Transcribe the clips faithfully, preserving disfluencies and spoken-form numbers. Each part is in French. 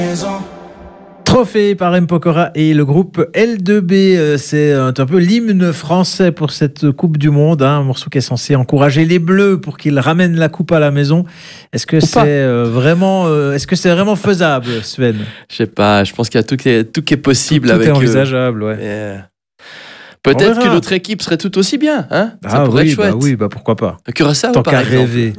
Trophée par M. Pokora et le groupe L deux B. C'est un peu l'hymne français pour cette Coupe du Monde. Hein, un morceau qui est censé encourager les Bleus pour qu'ils ramènent la coupe à la maison. Est-ce que c'est euh, vraiment, euh, est-ce que c'est vraiment faisable, Sven? Je sais pas. Je pense qu'il y a tout qui est, tout qui est possible tout, tout avec. Tout est envisageable, ouais. Euh, peut-être que notre équipe serait tout aussi bien. Hein, ah, ça pourrait oui, être chouette. Bah oui, bah pourquoi pas. Curaçao, tant par qu'à exemple. rêver.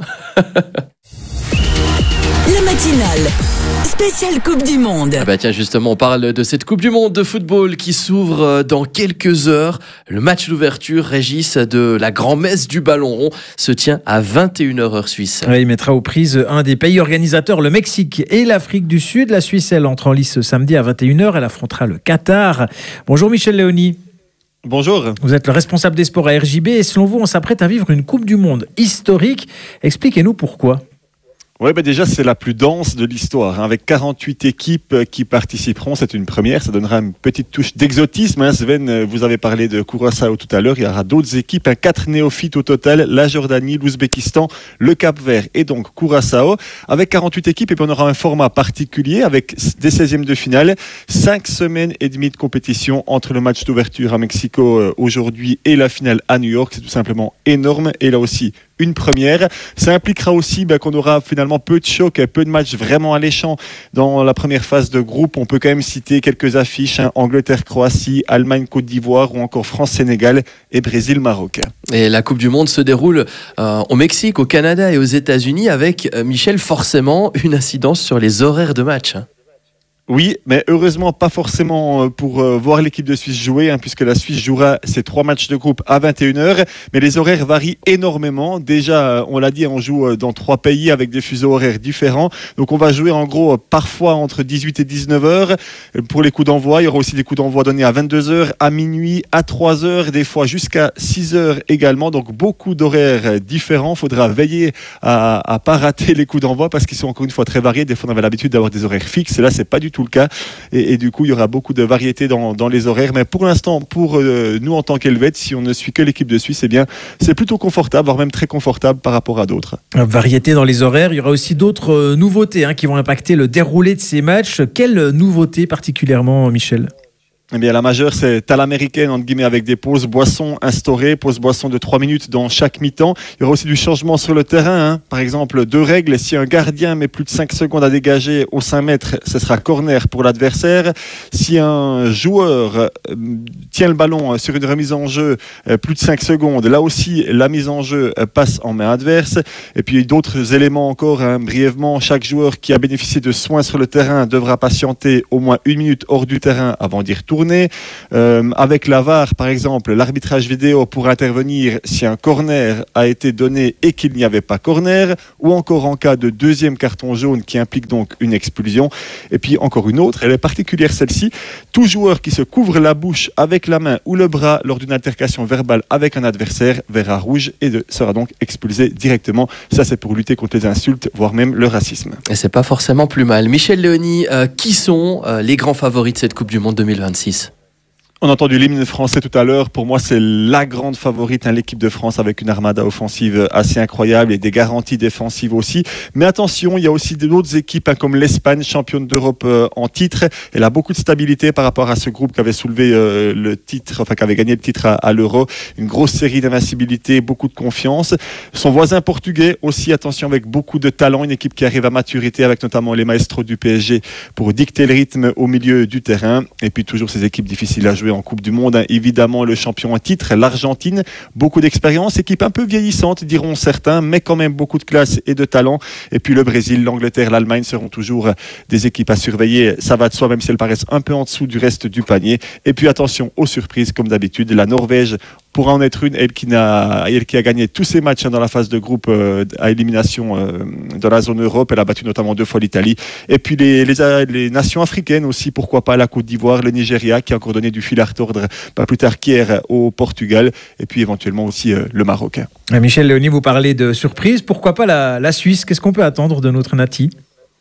La matinale spéciale Coupe du Monde. Ah bah tiens, justement, on parle de cette Coupe du Monde de football qui s'ouvre dans quelques heures. Le match d'ouverture, Régis, de la grand-messe du ballon rond se tient à vingt et une heures heure suisse. Ouais, il mettra aux prises un des pays organisateurs, le Mexique et l'Afrique du Sud. La Suisse, elle entre en lice ce samedi à vingt et une heures. Elle affrontera le Qatar. Bonjour Michel Léoni. Bonjour. Vous êtes le responsable des sports à R J B et selon vous, on s'apprête à vivre une Coupe du Monde historique. Expliquez-nous pourquoi. Oui, ben déjà, c'est la plus dense de l'histoire, hein, avec quarante-huit équipes qui participeront. C'est une première, ça donnera une petite touche d'exotisme. Hein. Sven, vous avez parlé de Curaçao tout à l'heure. Il y aura d'autres équipes, hein, quatre néophytes au total, la Jordanie, l'Ouzbékistan, le Cap-Vert et donc Curaçao. Avec quarante-huit équipes, et puis on aura un format particulier avec des seizièmes de finale, cinq semaines et demie de compétition entre le match d'ouverture à Mexico euh, aujourd'hui et la finale à New York. C'est tout simplement énorme. Et là aussi, une première. Ça impliquera aussi ben, qu'on aura finalement peu de chocs, peu de matchs vraiment alléchants dans la première phase de groupe. On peut quand même citer quelques affiches, hein, Angleterre-Croatie, Allemagne-Côte d'Ivoire ou encore France-Sénégal et Brésil-Maroc. Et la Coupe du Monde se déroule euh, au Mexique, au Canada et aux États-Unis avec, euh, Michel, forcément une incidence sur les horaires de match. Oui, mais heureusement pas forcément pour euh, voir l'équipe de Suisse jouer, hein, puisque la Suisse jouera ses trois matchs de groupe à vingt et une heures, mais les horaires varient énormément. Déjà, on l'a dit, on joue dans trois pays avec des fuseaux horaires différents, donc on va jouer en gros parfois entre dix-huit et dix-neuf heures pour les coups d'envoi. Il y aura aussi des coups d'envoi donnés à vingt-deux heures, à minuit, à trois heures, des fois jusqu'à six heures également, donc beaucoup d'horaires différents. Il faudra veiller à ne pas rater les coups d'envoi parce qu'ils sont encore une fois très variés. Des fois on avait l'habitude d'avoir des horaires fixes, et là c'est pas du tout le cas, et, et du coup il y aura beaucoup de variété dans, dans les horaires, mais pour l'instant pour euh, nous en tant qu'Helvète, si on ne suit que l'équipe de Suisse, eh bien c'est plutôt confortable, voire même très confortable par rapport à d'autres. Variété dans les horaires, il y aura aussi d'autres euh, nouveautés hein, qui vont impacter le déroulé de ces matchs. Quelles nouveautés particulièrement, Michel ? Eh bien, la majeure, c'est à l'américaine, entre guillemets, avec des pauses boissons instaurées, pauses boissons de trois minutes dans chaque mi-temps. Il y aura aussi du changement sur le terrain. Hein. Par exemple, deux règles. Si un gardien met plus de cinq secondes à dégager au cinq mètres, ce sera corner pour l'adversaire. Si un joueur euh, tient le ballon sur une remise en jeu euh, plus de cinq secondes, là aussi, la mise en jeu euh, passe en main adverse. Et puis, d'autres éléments encore, hein, brièvement. Chaque joueur qui a bénéficié de soins sur le terrain devra patienter au moins une minute hors du terrain avant d'y retourner. Euh, avec la V A R, par exemple, l'arbitrage vidéo pour intervenir si un corner a été donné et qu'il n'y avait pas corner, ou encore en cas de deuxième carton jaune qui implique donc une expulsion. Et puis encore une autre, elle est particulière celle-ci, tout joueur qui se couvre la bouche avec la main ou le bras lors d'une altercation verbale avec un adversaire verra rouge et de, sera donc expulsé directement. Ça, c'est pour lutter contre les insultes, voire même le racisme. Et c'est pas forcément plus mal. Michel Léoni, euh, qui sont euh, les grands favoris de cette Coupe du Monde deux mille vingt-six ? On a entendu l'hymne français tout à l'heure. Pour moi, c'est la grande favorite, hein, l'équipe de France, avec une armada offensive assez incroyable et des garanties défensives aussi. Mais attention, il y a aussi d'autres équipes, hein, comme l'Espagne, championne d'Europe euh, en titre. Elle a beaucoup de stabilité par rapport à ce groupe qui avait soulevé euh, le titre, enfin qui avait gagné le titre à, à l'Euro. Une grosse série d'invincibilité, beaucoup de confiance. Son voisin portugais aussi, attention, avec beaucoup de talent. Une équipe qui arrive à maturité, avec notamment les maestros du P S G pour dicter le rythme au milieu du terrain. Et puis toujours ces équipes difficiles à jouer en Coupe du Monde, hein. Évidemment le champion en titre, l'Argentine, beaucoup d'expérience, équipe un peu vieillissante diront certains, mais quand même beaucoup de classe et de talent. Et puis le Brésil, l'Angleterre, l'Allemagne seront toujours des équipes à surveiller, ça va de soi, même si elles paraissent un peu en dessous du reste du panier. Et puis attention aux surprises, comme d'habitude, la Norvège pourra en être une, elle qui, n'a, elle qui a gagné tous ses matchs, hein, dans la phase de groupe euh, à élimination euh, dans la zone Europe. Elle a battu notamment deux fois l'Italie. Et puis les, les, les nations africaines aussi, pourquoi pas la Côte d'Ivoire, le Nigeria qui a encore donné du fil à retordre pas plus tard qu'hier au Portugal, et puis éventuellement aussi euh, le Maroc. Michel Léoni, vous parlez de surprise, pourquoi pas la, la Suisse? Qu'est-ce qu'on peut attendre de notre Nati?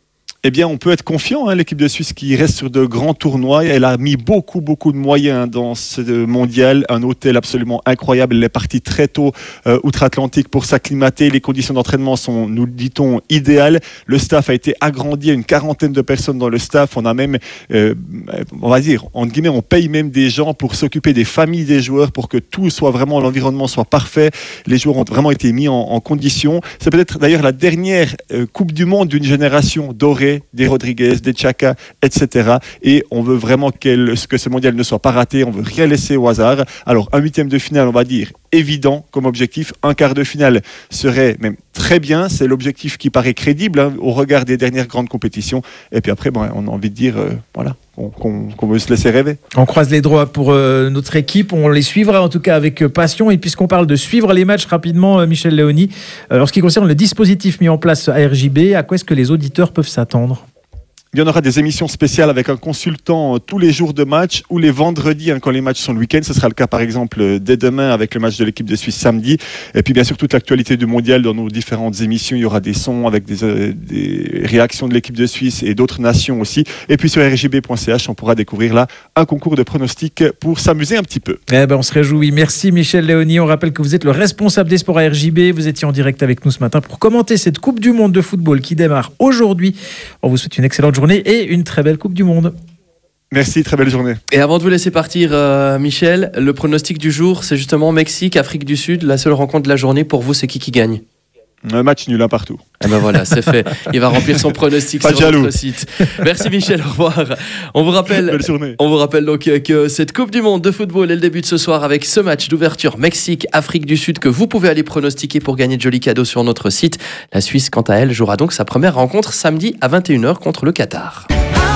Eh bien, on peut être confiant, hein, l'équipe de Suisse qui reste sur de grands tournois. Elle a mis beaucoup, beaucoup de moyens dans ce mondial. Un hôtel absolument incroyable. Elle est partie très tôt euh, outre-Atlantique pour s'acclimater. Les conditions d'entraînement sont, nous le dit-on, idéales. Le staff a été agrandi à une quarantaine de personnes dans le staff. On a même, euh, on va dire, entre guillemets, on paye même des gens pour s'occuper des familles des joueurs pour que tout soit vraiment, l'environnement soit parfait. Les joueurs ont vraiment été mis en, en condition. C'est peut-être d'ailleurs la dernière euh, Coupe du Monde d'une génération dorée, des Rodriguez, des Xhaka, et cetera. Et on veut vraiment que ce mondial ne soit pas raté, on veut rien laisser au hasard. Alors un huitième de finale, on va dire, évident comme objectif. Un quart de finale serait même très bien, c'est l'objectif qui paraît crédible hein, au regard des dernières grandes compétitions. Et puis après, bon, on a envie de dire, euh, voilà, qu'on, qu'on, qu'on veut se laisser rêver. On croise les doigts pour euh, notre équipe, on les suivra en tout cas avec passion. Et puisqu'on parle de suivre les matchs rapidement, euh, Michel Léoni, euh, en ce qui concerne le dispositif mis en place à R J B, à quoi est-ce que les auditeurs peuvent s'attendre ? Il y en aura des émissions spéciales avec un consultant euh, tous les jours de match ou les vendredis hein, quand les matchs sont le week-end. Ce sera le cas par exemple euh, dès demain avec le match de l'équipe de Suisse samedi. Et puis bien sûr toute l'actualité du mondial dans nos différentes émissions. Il y aura des sons avec des, euh, des réactions de l'équipe de Suisse et d'autres nations aussi. Et puis sur r j b point c h on pourra découvrir là un concours de pronostics pour s'amuser un petit peu. Eh ben, on se réjouit. Merci Michel Léoni. On rappelle que vous êtes le responsable des sports à R J B. Vous étiez en direct avec nous ce matin pour commenter cette Coupe du Monde de football qui démarre aujourd'hui. On vous souhaite une excellente journée et une très belle Coupe du Monde. Merci, très belle journée. Et avant de vous laisser partir, euh, Michel, le pronostic du jour, c'est justement Mexique, Afrique du Sud. La seule rencontre de la journée, pour vous, c'est qui qui gagne ? Un match nul un partout. Eh ben voilà, c'est fait. Il va remplir son pronostic Pas sur jaloux. notre site. Merci Michel, au revoir. On vous rappelle, Belle journée. on vous rappelle donc que cette Coupe du Monde de football, elle débute ce soir avec ce match d'ouverture Mexique-Afrique du Sud que vous pouvez aller pronostiquer pour gagner de jolis cadeaux sur notre site. La Suisse, quant à elle, jouera donc sa première rencontre samedi à vingt et une heures contre le Qatar.